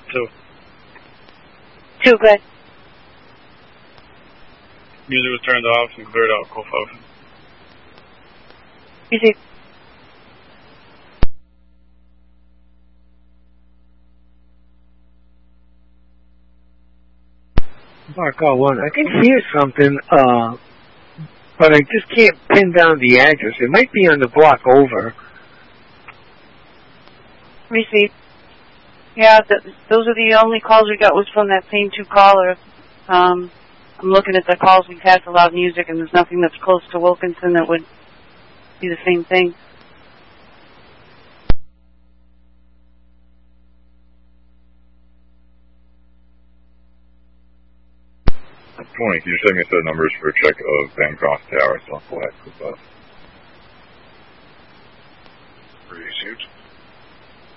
2. 2, good. Music was turned off and cleared out. Call 5. Easy. Mark R1, I can hear something, but I just can't pin down the address. It might be on the block over. Receive. Yeah, those are the only calls we got was from that same 2 caller. I'm looking at the calls we've had for loud music, and there's nothing that's close to Wilkinson that would be the same thing. Tony, can you send me a set of numbers for a check of Bancroft Tower, South Black, with us? Received.